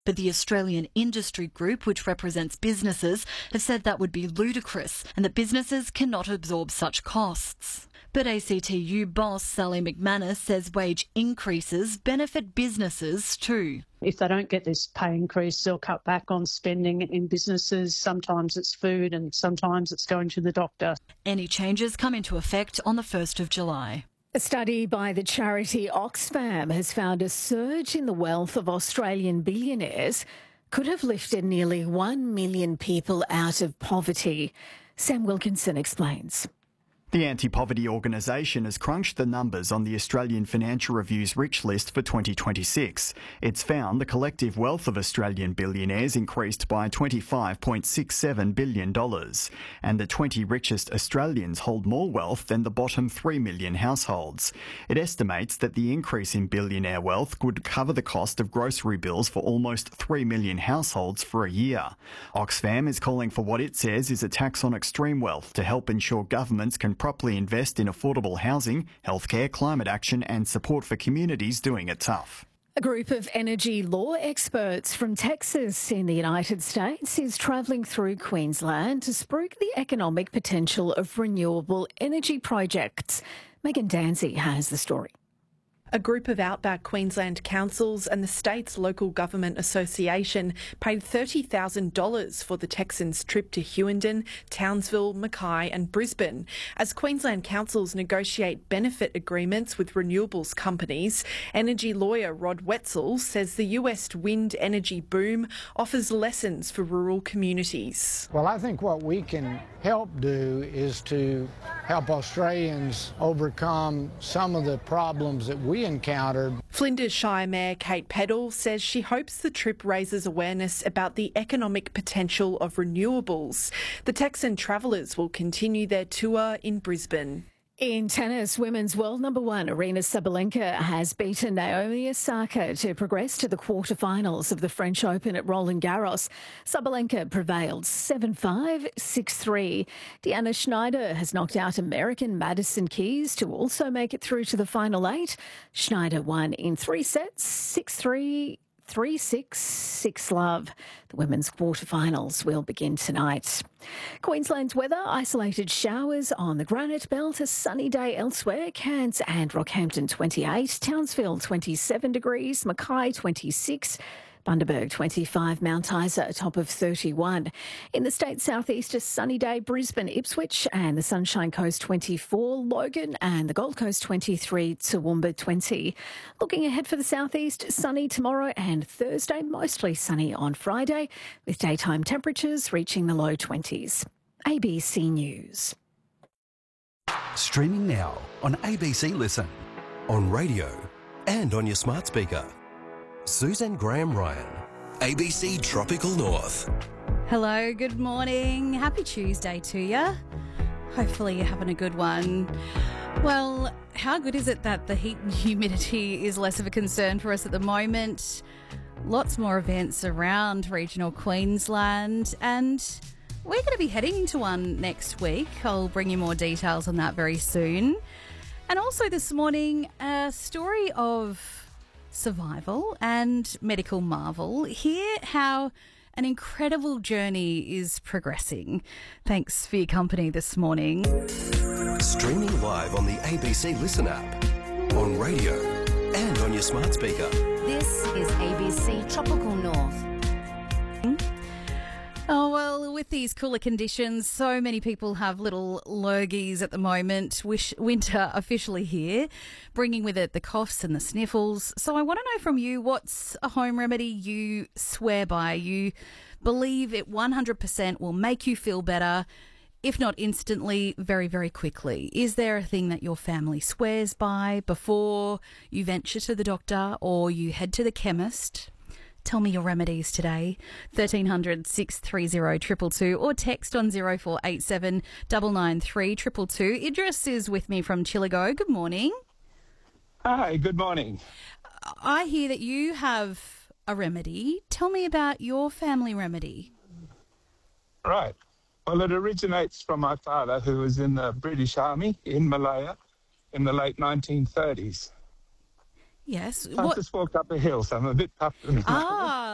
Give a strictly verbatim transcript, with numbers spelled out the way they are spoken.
But the Australian Industry Group, which represents businesses, have said that would be ludicrous and that businesses cannot absorb such costs. But A C T U boss Sally McManus says wage increases benefit businesses too. If they don't get this pay increase, they'll cut back on spending in businesses. Sometimes it's food and sometimes it's going to the doctor. Any changes come into effect on the first of July. A study by the charity Oxfam has found a surge in the wealth of Australian billionaires could have lifted nearly one million people out of poverty. Sam Wilkinson explains. The anti-poverty organisation has crunched the numbers on the Australian Financial Review's Rich List for twenty twenty-six. It's found the collective wealth of Australian billionaires increased by twenty-five point six seven billion dollars, and the twenty richest Australians hold more wealth than the bottom three million households. It estimates that the increase in billionaire wealth could cover the cost of grocery bills for almost three million households for a year. Oxfam is calling for what it says is a tax on extreme wealth to help ensure governments can properly invest in affordable housing, healthcare, climate action and support for communities doing it tough. A group of energy law experts from Texas in the United States is travelling through Queensland to spruik the economic potential of renewable energy projects. Megan Danzy has the story. A group of outback Queensland councils and the state's local government association paid thirty thousand dollars for the Texans' trip to Hughenden, Townsville, Mackay and Brisbane as Queensland councils negotiate benefit agreements with renewables companies. Energy lawyer Rod Wetzel says the U S wind energy boom offers lessons for rural communities. Well, I think what we can help do is to help Australians overcome some of the problems that we encountered. Flinders Shire Mayor Kate Peddle says she hopes the trip raises awareness about the economic potential of renewables. The Texan travellers will continue their tour in Brisbane. In tennis, women's world number one Aryna Sabalenka has beaten Naomi Osaka to progress to the quarterfinals of the French Open at Roland Garros. Sabalenka prevailed seven five, six three. Deanna Schneider has knocked out American Madison Keys to also make it through to the final eight. Schneider won in three sets, six three, three six, six love. The women's quarterfinals will begin tonight. Queensland's weather, isolated showers on the Granite Belt, a sunny day elsewhere. Cairns and Rockhampton twenty-eight, Townsville twenty-seven degrees, Mackay twenty-six, Bundaberg twenty-five, Mount Isa a top of thirty-one. In the state's southeast, a sunny day, Brisbane, Ipswich and the Sunshine Coast twenty-four, Logan and the Gold Coast twenty-three, Toowoomba twenty. Looking ahead for the southeast, sunny tomorrow and Thursday, mostly sunny on Friday, with daytime temperatures reaching the low twenties. A B C News. Streaming now on A B C Listen, on radio and on your smart speaker. Suzanne Graham-Ryan, A B C Tropical North. Hello, good morning. Happy Tuesday to you. Hopefully you're having a good one. Well, how good is it that the heat and humidity is less of a concern for us at the moment? Lots more events around regional Queensland, and we're going to be heading to one next week. I'll bring you more details on that very soon. And also this morning, a story of survival and medical marvel. Hear how an incredible journey is progressing. Thanks for your company this morning. Streaming live on the A B C Listen app, on radio and on your smart speaker. This is A B C Tropical North. Oh, well, with these cooler conditions, so many people have little lurgies at the moment. Wish winter officially here, bringing with it the coughs and the sniffles. So I want to know from you, what's a home remedy you swear by? You believe it one hundred percent will make you feel better, if not instantly, very, very quickly. Is there a thing that your family swears by before you venture to the doctor or you head to the chemist? Tell me your remedies today. thirteen hundred, six three zero, two two two or text on zero four eight seven, nine nine three, two two two. Idris is with me from Chillagoe. Good morning. Hi, good morning. I hear that you have a remedy. Tell me about your family remedy. Right. Well, it originates from my father, who was in the British Army in Malaya in the late nineteen thirties. Yes. I what... just walked up a hill, so I'm a bit puffed. Ah,